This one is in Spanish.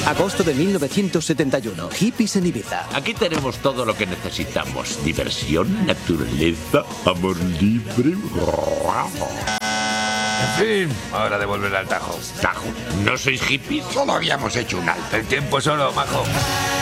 Agosto de 1971. Hippies en Ibiza. Aquí tenemos todo lo que necesitamos. Diversión, naturaleza, amor libre. En fin, hora de volver al Tajo. Tajo, ¿no sois hippies? Solo habíamos hecho un alto. El tiempo solo, majo.